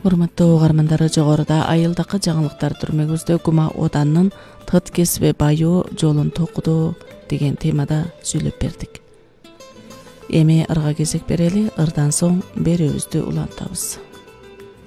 Урматтуу угармандары, жогоруда айылдакы жаңылыктар түрмөгүбүздө Гума Оданынын тыт кесиби байоо жолун токуду деген темада сүйлөп бердик. Эми ырга кезек берели, ырдан соң берүүбүздү улантабыз.